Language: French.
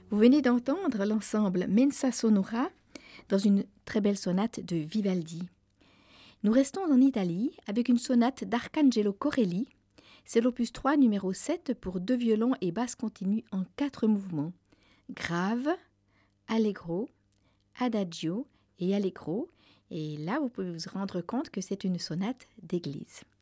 Vous venez d'entendre l'ensemble Mensa Sonora dans une très belle sonate de Vivaldi. Nous restons en Italie avec une sonate d'Arcangelo Corelli. C'est l'opus 3 numéro 7 pour 2 violons et basse continue en 4 mouvements. Grave, allegro, adagio et allegro. Et là, vous pouvez vous rendre compte que c'est une sonate d'église.